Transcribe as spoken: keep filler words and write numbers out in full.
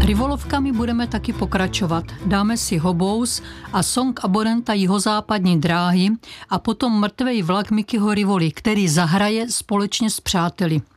Rivolovkami budeme taky pokračovat. Dáme si Hobous a song abonenta jihozápadní dráhy a potom Mrtvej vlak Mikyho Rivoly, který zahraje společně s přáteli.